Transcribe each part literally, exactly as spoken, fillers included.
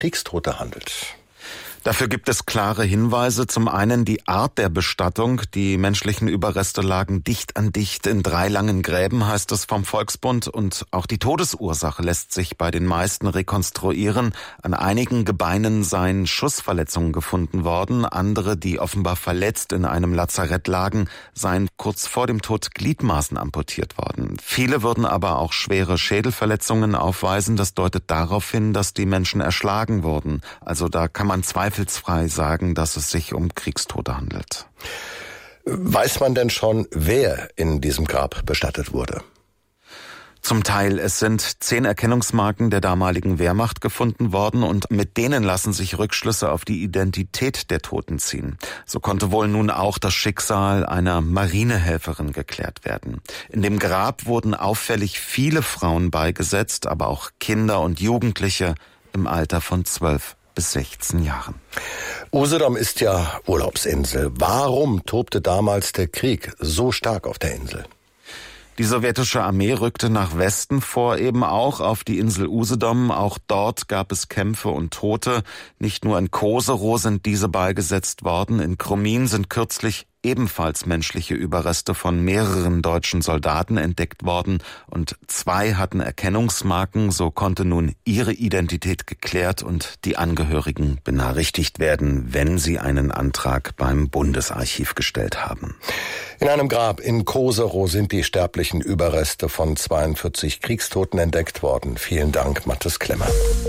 Kriegstote handelt. Dafür gibt es klare Hinweise. Zum einen die Art der Bestattung. Die menschlichen Überreste lagen dicht an dicht in drei langen Gräben, heißt es vom Volksbund. Und auch die Todesursache lässt sich bei den meisten rekonstruieren. An einigen Gebeinen seien Schussverletzungen gefunden worden. Andere, die offenbar verletzt in einem Lazarett lagen, seien kurz vor dem Tod Gliedmaßen amputiert worden. Viele würden aber auch schwere Schädelverletzungen aufweisen. Das deutet darauf hin, dass die Menschen erschlagen wurden. Also da kann man zweifelsfrei sagen, dass es sich um Kriegstote handelt. Weiß man denn schon, wer in diesem Grab bestattet wurde? Zum Teil. Es sind zehn Erkennungsmarken der damaligen Wehrmacht gefunden worden und mit denen lassen sich Rückschlüsse auf die Identität der Toten ziehen. So konnte wohl nun auch das Schicksal einer Marinehelferin geklärt werden. In dem Grab wurden auffällig viele Frauen beigesetzt, aber auch Kinder und Jugendliche im Alter von zwölf bis sechzehn Jahren. Usedom ist ja Urlaubsinsel. Warum tobte damals der Krieg so stark auf der Insel? Die sowjetische Armee rückte nach Westen vor, eben auch auf die Insel Usedom. Auch dort gab es Kämpfe und Tote. Nicht nur in Koserow sind diese beigesetzt worden. In Chromin sind kürzlich ebenfalls menschliche Überreste von mehreren deutschen Soldaten entdeckt worden und zwei hatten Erkennungsmarken. So konnte nun ihre Identität geklärt und die Angehörigen benachrichtigt werden, wenn sie einen Antrag beim Bundesarchiv gestellt haben. In einem Grab in Koserow sind die sterblichen Überreste von zweiundvierzig Kriegstoten entdeckt worden. Vielen Dank, Mathis Klemmer.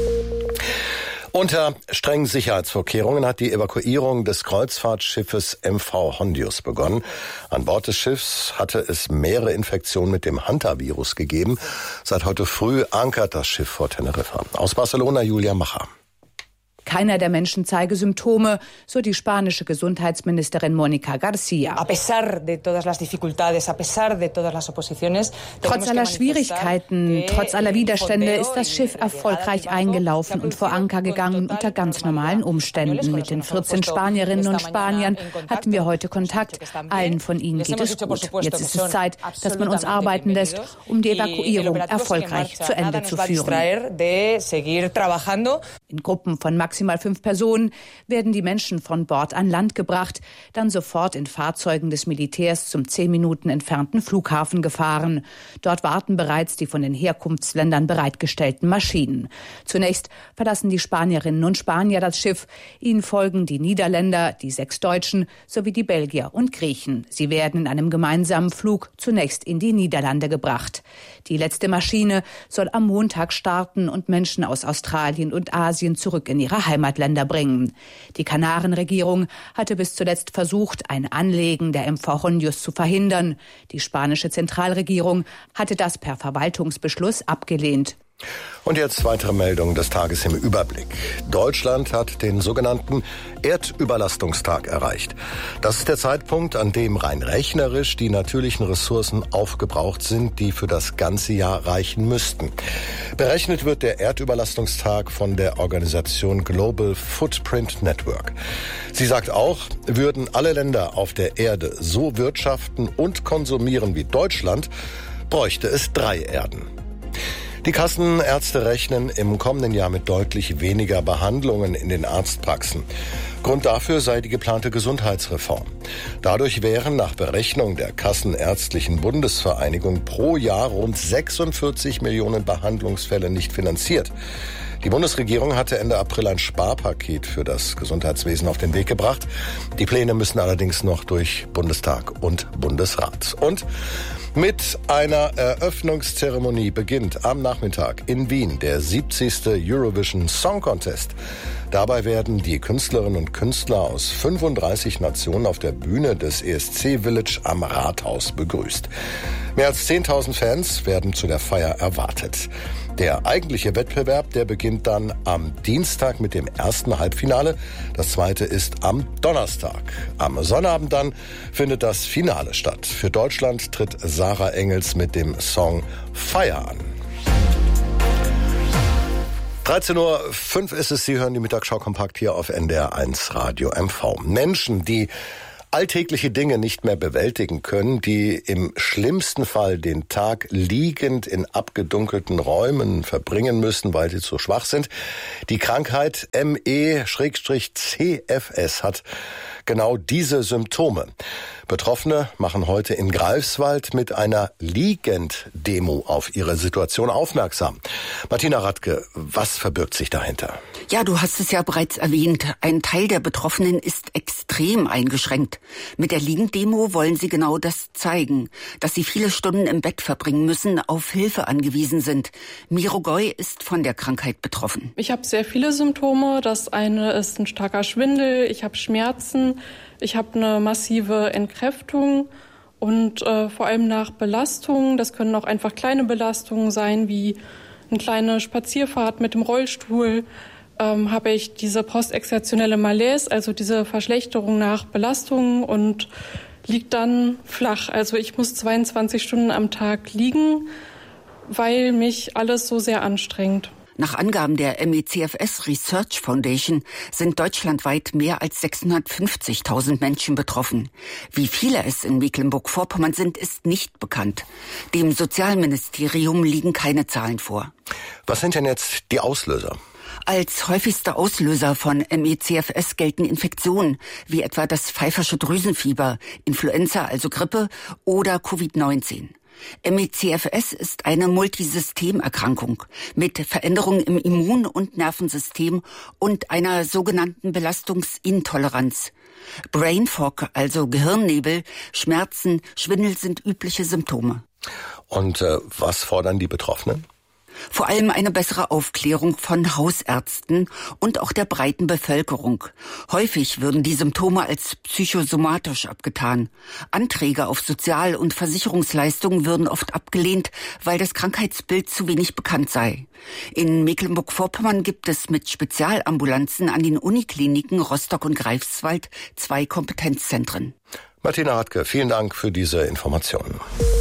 Unter strengen Sicherheitsvorkehrungen hat die Evakuierung des Kreuzfahrtschiffes M V Hondius begonnen. An Bord des Schiffs hatte es mehrere Infektionen mit dem Hantavirus gegeben. Seit heute früh ankert das Schiff vor Teneriffa. Aus Barcelona Julia Macher. Keiner der Menschen zeige Symptome, so die spanische Gesundheitsministerin Mónica García. Trotz aller Schwierigkeiten, trotz aller Widerstände ist das Schiff erfolgreich eingelaufen und vor Anker gegangen unter ganz normalen Umständen. Mit den vierzehn Spanierinnen und Spaniern hatten wir heute Kontakt. Allen von ihnen geht es gut. Jetzt ist es Zeit, dass man uns arbeiten lässt, um die Evakuierung erfolgreich zu Ende zu führen. In Gruppen von maximal fünf Personen werden die Menschen von Bord an Land gebracht, dann sofort in Fahrzeugen des Militärs zum zehn Minuten entfernten Flughafen gefahren. Dort warten bereits die von den Herkunftsländern bereitgestellten Maschinen. Zunächst verlassen die Spanierinnen und Spanier das Schiff. Ihnen folgen die Niederländer, die sechs Deutschen sowie die Belgier und Griechen. Sie werden in einem gemeinsamen Flug zunächst in die Niederlande gebracht. Die letzte Maschine soll am Montag starten und Menschen aus Australien und Asien zurück in ihre Heimatländer bringen. Die Kanarenregierung hatte bis zuletzt versucht, ein Anlegen der M V Hondius zu verhindern. Die spanische Zentralregierung hatte das per Verwaltungsbeschluss abgelehnt. Und jetzt weitere Meldungen des Tages im Überblick. Deutschland hat den sogenannten Erdüberlastungstag erreicht. Das ist der Zeitpunkt, an dem rein rechnerisch die natürlichen Ressourcen aufgebraucht sind, die für das ganze Jahr reichen müssten. Berechnet wird der Erdüberlastungstag von der Organisation Global Footprint Network. Sie sagt auch, würden alle Länder auf der Erde so wirtschaften und konsumieren wie Deutschland, bräuchte es drei Erden. Die Kassenärzte rechnen im kommenden Jahr mit deutlich weniger Behandlungen in den Arztpraxen. Grund dafür sei die geplante Gesundheitsreform. Dadurch wären nach Berechnung der Kassenärztlichen Bundesvereinigung pro Jahr rund sechsundvierzig Millionen Behandlungsfälle nicht finanziert. Die Bundesregierung hatte Ende April ein Sparpaket für das Gesundheitswesen auf den Weg gebracht. Die Pläne müssen allerdings noch durch Bundestag und Bundesrat. Und mit einer Eröffnungszeremonie beginnt am Nachmittag in Wien der siebzigste Eurovision Song Contest. Dabei werden die Künstlerinnen und Künstler aus fünfunddreißig Nationen auf der Bühne des E S C Village am Rathaus begrüßt. Mehr als zehntausend Fans werden zu der Feier erwartet. Der eigentliche Wettbewerb, der beginnt dann am Dienstag mit dem ersten Halbfinale. Das zweite ist am Donnerstag. Am Sonnabend dann findet das Finale statt. Für Deutschland tritt Sarah Engels mit dem Song Fire an. dreizehn Uhr fünf ist es, Sie hören die Mittagsschau kompakt hier auf N D R eins Radio M V. Menschen, die alltägliche Dinge nicht mehr bewältigen können, die im schlimmsten Fall den Tag liegend in abgedunkelten Räumen verbringen müssen, weil sie zu schwach sind. Die Krankheit M E C F S hat genau diese Symptome. Betroffene machen heute in Greifswald mit einer Liegend-Demo auf ihre Situation aufmerksam. Martina Radke, was verbirgt sich dahinter? Ja, du hast es ja bereits erwähnt. Ein Teil der Betroffenen ist extrem eingeschränkt. Mit der Liegend-Demo wollen sie genau das zeigen, dass sie viele Stunden im Bett verbringen müssen, auf Hilfe angewiesen sind. Miro Goy ist von der Krankheit betroffen. Ich habe sehr viele Symptome. Das eine ist ein starker Schwindel, ich habe Schmerzen, ich habe eine massive Entkräftung und äh, vor allem nach Belastungen, das können auch einfach kleine Belastungen sein, wie eine kleine Spazierfahrt mit dem Rollstuhl, ähm, habe ich diese postexertionelle Malaise, also diese Verschlechterung nach Belastungen und liegt dann flach. Also ich muss zweiundzwanzig Stunden am Tag liegen, weil mich alles so sehr anstrengt. Nach Angaben der M E C F S Research Foundation sind deutschlandweit mehr als sechshundertfünfzigtausend Menschen betroffen. Wie viele es in Mecklenburg-Vorpommern sind, ist nicht bekannt. Dem Sozialministerium liegen keine Zahlen vor. Was sind denn jetzt die Auslöser? Als häufigster Auslöser von M E C F S gelten Infektionen, wie etwa das pfeifersche Drüsenfieber, Influenza, also Grippe, oder Covid neunzehn. M E C F S ist eine Multisystemerkrankung mit Veränderungen im Immun- und Nervensystem und einer sogenannten Belastungsintoleranz. Brain Fog, also Gehirnnebel, Schmerzen, Schwindel sind übliche Symptome. Und äh, was fordern die Betroffenen? Vor allem eine bessere Aufklärung von Hausärzten und auch der breiten Bevölkerung. Häufig würden die Symptome als psychosomatisch abgetan. Anträge auf Sozial- und Versicherungsleistungen würden oft abgelehnt, weil das Krankheitsbild zu wenig bekannt sei. In Mecklenburg-Vorpommern gibt es mit Spezialambulanzen an den Unikliniken Rostock und Greifswald zwei Kompetenzzentren. Martina Radke, vielen Dank für diese Informationen.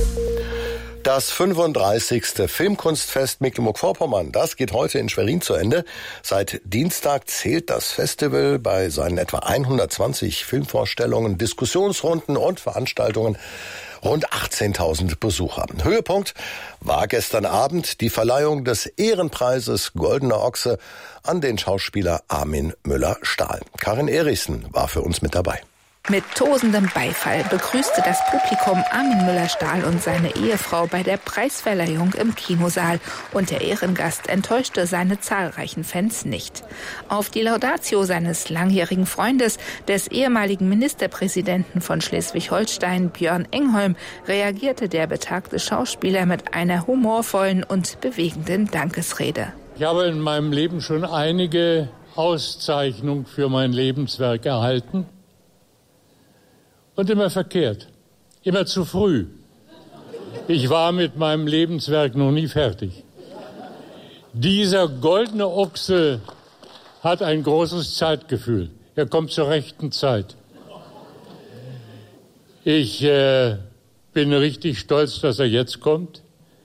Das fünfunddreißigste Filmkunstfest Mecklenburg-Vorpommern, das geht heute in Schwerin zu Ende. Seit Dienstag zählt das Festival bei seinen etwa hundertzwanzig Filmvorstellungen, Diskussionsrunden und Veranstaltungen rund achtzehntausend Besucher. Höhepunkt war gestern Abend die Verleihung des Ehrenpreises Goldener Ochse an den Schauspieler Armin Müller-Stahl. Karin Erichsen war für uns mit dabei. Mit tosendem Beifall begrüßte das Publikum Armin Müller-Stahl und seine Ehefrau bei der Preisverleihung im Kinosaal. Und der Ehrengast enttäuschte seine zahlreichen Fans nicht. Auf die Laudatio seines langjährigen Freundes, des ehemaligen Ministerpräsidenten von Schleswig-Holstein, Björn Engholm, reagierte der betagte Schauspieler mit einer humorvollen und bewegenden Dankesrede. Ich habe in meinem Leben schon einige Auszeichnungen für mein Lebenswerk erhalten. Und immer verkehrt, immer zu früh. Ich war mit meinem Lebenswerk noch nie fertig. Dieser goldene Ochse hat ein großes Zeitgefühl. Er kommt zur rechten Zeit. Ich äh, bin richtig stolz, dass er jetzt kommt.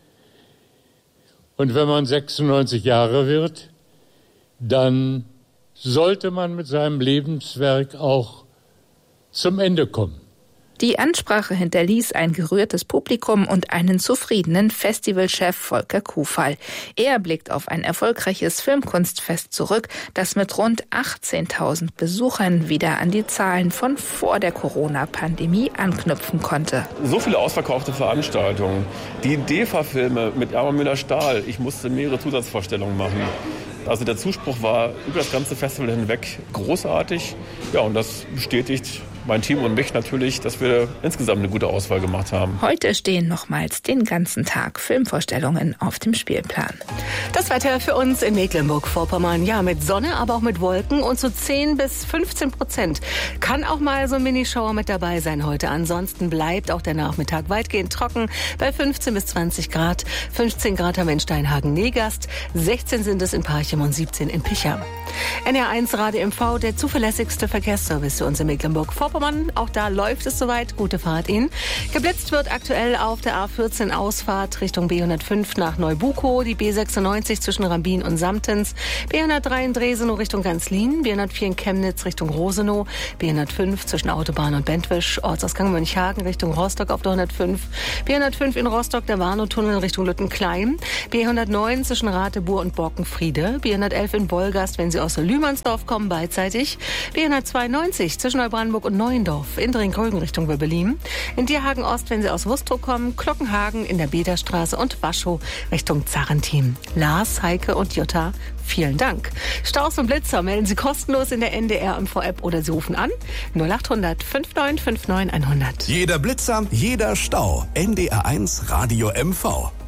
Und wenn man sechsundneunzig Jahre wird, dann sollte man mit seinem Lebenswerk auch zum Ende kommen. Die Ansprache hinterließ ein gerührtes Publikum und einen zufriedenen Festivalchef Volker Kufall. Er blickt auf ein erfolgreiches Filmkunstfest zurück, das mit rund achtzehntausend Besuchern wieder an die Zahlen von vor der Corona-Pandemie anknüpfen konnte. So viele ausverkaufte Veranstaltungen. Die D E F A-Filme mit Armin Müller-Stahl. Ich musste mehrere Zusatzvorstellungen machen. Also der Zuspruch war über das ganze Festival hinweg großartig. Ja, und das bestätigt mein Team und mich natürlich, dass wir insgesamt eine gute Auswahl gemacht haben. Heute stehen nochmals den ganzen Tag Filmvorstellungen auf dem Spielplan. Das Wetter für uns in Mecklenburg-Vorpommern, ja, mit Sonne, aber auch mit Wolken und so zehn bis fünfzehn Prozent. Kann auch mal so ein Minischauer mit dabei sein heute. Ansonsten bleibt auch der Nachmittag weitgehend trocken bei fünfzehn bis zwanzig Grad. fünfzehn Grad haben wir in Steinhagen-Negast, sechzehn sind es in Parchim und siebzehn in Picham. N R eins Radio M V, der zuverlässigste Verkehrsservice für uns in Mecklenburg-Vorpommern. Vorpommern, auch da läuft es soweit. Gute Fahrt Ihnen. Geblitzt wird aktuell auf der A vierzehn Ausfahrt Richtung B hundertfünf nach Neubukow, die B sechsundneunzig zwischen Rambin und Samtens, B hundertdrei in Dresenow Richtung Ganzlin, B hundertvier in Chemnitz Richtung Rosenow, B hundertfünf zwischen Autobahn und Bentwisch, Ortsausgang Mönchhagen Richtung Rostock auf der hundertfünf, B hundertfünf in Rostock der Warnow-Tunnel Richtung Lüttenklein, B hundertneun zwischen Ratebour und Borkenfriede, B hundertelf in Wolgast, wenn Sie aus Lühmannsdorf kommen, beidseitig, B hundertzweiundneunzig zwischen Neubrandenburg und Neuendorf in Drinkrögen Richtung Wöbbelin, in Dierhagen Ost, wenn Sie aus Wustrow kommen, Glockenhagen in der Bederstraße und Waschow Richtung Zarentin. Lars, Heike und Jutta, vielen Dank. Staus und Blitzer melden Sie kostenlos in der N D R M V-App oder Sie rufen an null acht hundert fünfundneunzig neunundfünfzig hundert. Jeder Blitzer, jeder Stau. N D R eins Radio M V.